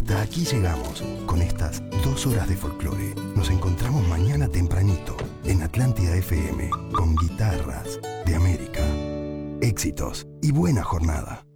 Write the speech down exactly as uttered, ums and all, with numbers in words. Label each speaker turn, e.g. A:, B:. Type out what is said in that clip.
A: Hasta aquí llegamos con estas dos horas de folclore. Nos encontramos mañana tempranito en Atlántida F M con Guitarras de América. Éxitos y buena jornada.